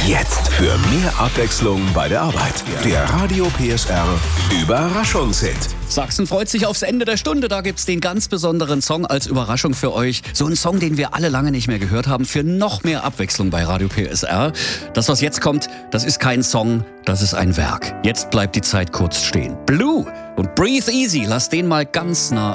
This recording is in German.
Jetzt für mehr Abwechslung bei der Arbeit. Der Radio PSR Überraschungshit. Sachsen freut sich aufs Ende der Stunde. Da gibt's den ganz besonderen Song als Überraschung für euch. So ein Song, den wir alle lange nicht mehr gehört haben, für noch mehr Abwechslung bei Radio PSR. Das, was jetzt kommt, das ist kein Song, das ist ein Werk. Jetzt bleibt die Zeit kurz stehen. Blue und Breathe Easy, lasst den mal ganz nah